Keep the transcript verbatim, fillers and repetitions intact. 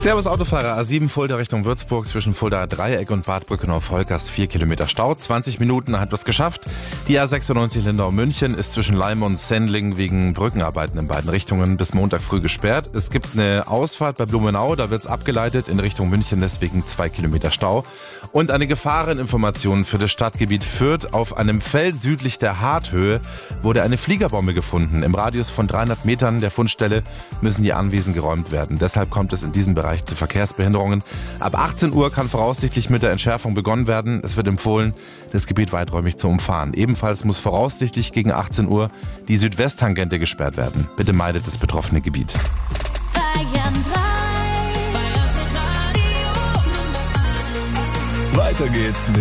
Servus Autofahrer, A sieben Fulda Richtung Würzburg zwischen Fulda Dreieck und Bad Brückenau-Volkers, vier Kilometer Stau, zwanzig Minuten hat es geschafft. Die A sechsundneunzig Lindau-München ist zwischen Leim und Sendling wegen Brückenarbeiten in beiden Richtungen bis Montag früh gesperrt. Es gibt eine Ausfahrt bei Blumenau, da wird es abgeleitet in Richtung München, deswegen zwei Kilometer Stau. Und eine Gefahreninformation für das Stadtgebiet Fürth. Auf einem Feld südlich der Harthöhe wurde eine Fliegerbombe gefunden. Im Radius von dreihundert Metern der Fundstelle müssen die Anwesen geräumt werden. Deshalb kommt es in diesem Bereich zu Verkehrsbehinderungen. Ab achtzehn Uhr kann voraussichtlich mit der Entschärfung begonnen werden. Es wird empfohlen, das Gebiet weiträumig zu umfahren. Ebenfalls muss voraussichtlich gegen achtzehn Uhr die Südwesttangente gesperrt werden. Bitte meidet das betroffene Gebiet. Bayern drei. Weiter geht's mit